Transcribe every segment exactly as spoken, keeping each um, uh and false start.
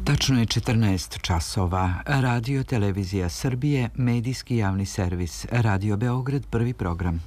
Tačno je četrnaest časova. Radio Televizija Srbije, medijski javni servis. Radio Beograd, prvi program.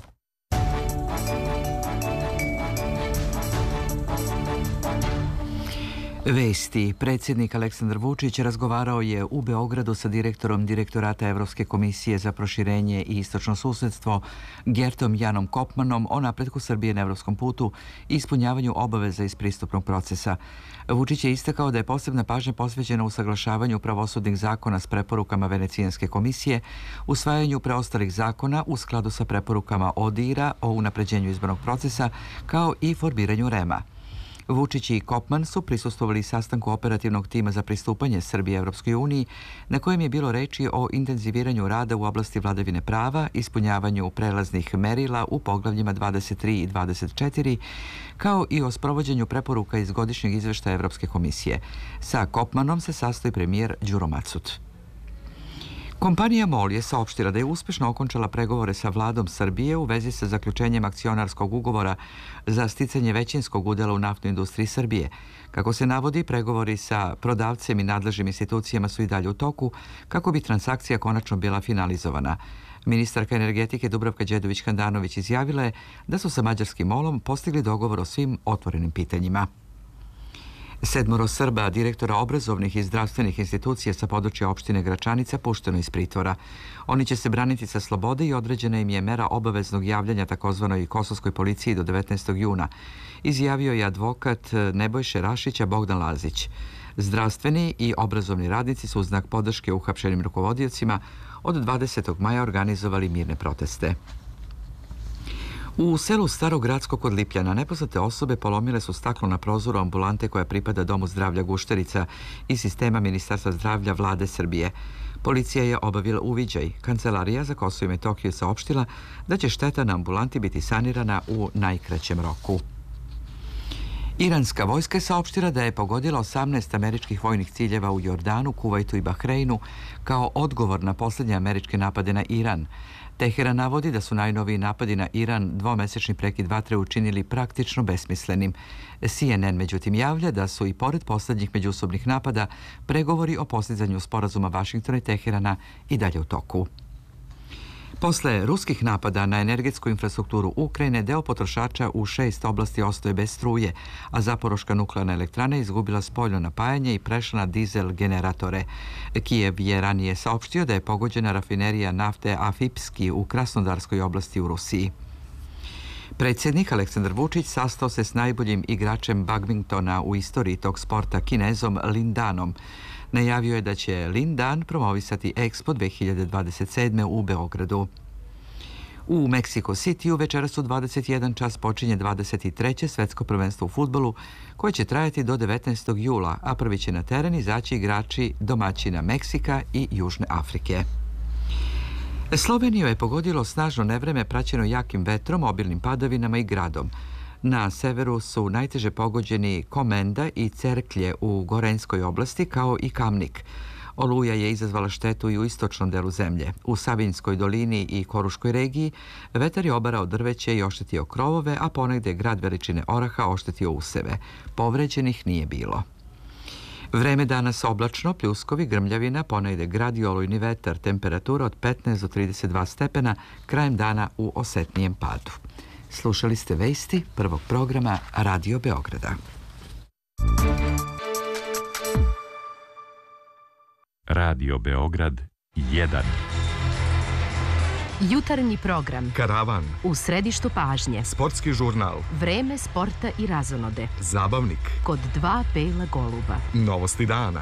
Vesti. Predsjednik Aleksandar Vučić razgovarao je u Beogradu sa direktorom Direktorata Evropske komisije za proširenje i istočno susedstvo Gertom Janom Kopmanom o napretku Srbije na evropskom putu i ispunjavanju obaveza iz pristupnog procesa. Vučić je istakao da je posebna pažnja posvećena usaglašavanju pravosudnih zakona s preporukama Venecijanske komisije, usvajanju preostalih zakona u skladu sa preporukama ODIHR-a o unapređenju izbornog procesa, kao i formiranju REM-a. Vučić i Kopman su prisustvovali sastanku operativnog tima za pristupanje Srbije Evropskoj uniji, na kojem je bilo reči o intenziviranju rada u oblasti vladavine prava, ispunjavanju prelaznih merila u poglavljima dvadeset tri i dvadeset četiri, kao i o sprovođenju preporuka iz godišnjeg izveštaja Evropske komisije. Sa Kopmanom se sastoji premijer Đuro Macut. Kompanija MOL je saopštila da je uspešno okončala pregovore sa vladom Srbije u vezi sa zaključenjem akcionarskog ugovora za sticanje većinskog udela u naftnoj industriji Srbije. Kako se navodi, pregovori sa prodavcem i nadležnim institucijama su i dalje u toku kako bi transakcija konačno bila finalizovana. Ministarka energetike Dubravka Đedović-Handanović izjavila je da su sa mađarskim MOL-om postigli dogovor o svim otvorenim pitanjima. Sedmoro Srba, direktora obrazovnih i zdravstvenih institucija sa područja opštine Gračanica, pušteno iz pritvora. Oni će se braniti sa slobode i određena im je mera obaveznog javljanja takozvanoj kosovskoj policiji do devetnaestog juna, izjavio je advokat Nebojše Rašića Bogdan Lazić. Zdravstveni i obrazovni radnici su u znak podrške uhapšenim rukovodiocima od dvadesetog maja organizovali mirne proteste. U selu Starogradsko kod Lipljana nepoznate osobe polomile su staklo na prozoru ambulante koja pripada Domu zdravlja Gušterica iz sistema Ministarstva zdravlja Vlade Srbije. Policija je obavila uviđaj. Kancelarija za Kosovo i Metohiju saopštila da će šteta na ambulanti biti sanirana u najkraćem roku. Iranska vojska je saopštila da je pogodila osamnaest američkih vojnih ciljeva u Jordanu, Kuvajtu i Bahreinu kao odgovor na posljednje američke napade na Iran. Teheran navodi da su najnoviji napadi na Iran dvomesečni prekid vatre učinili praktično besmislenim. C N N međutim javlja da su i pored posljednjih međusobnih napada pregovori o postizanju sporazuma Vašingtona i Teherana i dalje u toku. Posle ruskih napada na energetsku infrastrukturu Ukrajine, deo potrošača u šest oblasti ostaje bez struje, a Zaporoška nuklearna elektrana izgubila spoljno napajanje i prešla na dizel generatore. Kijev je ranije saopštio da je pogođena rafinerija nafte Afipski u Krasnodarskoj oblasti u Rusiji. Predsjednik Aleksandar Vučić sastao se s najboljim igračem badmintona u istoriji tog sporta, Kinezom Lin Danom. Najavio je da će Lin Dan promovisati Expo dve hiljade dvadeset sedme u Beogradu. U Mexico Cityu večeras u dvadeset jedan čas počinje dvadeset treće svetsko prvenstvo u fudbalu koje će trajati do devetnaestog jula, a prvi će na teren izaći igrači domaćina Meksika i Južne Afrike. Sloveniju je pogodilo snažno nevreme praćeno jakim vetrom, obilnim padavinama i gradom. Na severu su najteže pogođeni Komenda i Cerklje u Gorenjskoj oblasti, kao i Kamnik. Oluja je izazvala štetu i u istočnom delu zemlje. U Savinjskoj dolini i Koruškoj regiji vetar je obarao drveće i oštetio krovove, a ponegde grad veličine oraha oštetio useve. Povređenih nije bilo. Vreme danas oblačno, pljuskovi, grmljavina, ponegde grad i olujni vetar, temperatura od petnaest do trideset dva stepena, krajem dana u osetnijem padu. Slušali ste vesti prvog programa Radio Beograda. Radio Beograd jedan. Jutarnji program. Karavan. U središtu pažnje. Sportski žurnal. Vreme sporta i razonode. Zabavnik. Kod dva bela goluba. Novosti dana.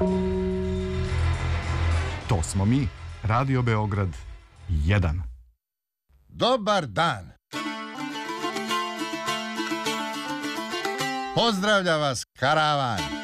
To smo mi. Radio Beograd jedan. Dobar dan. Pozdravlja vas Karavan.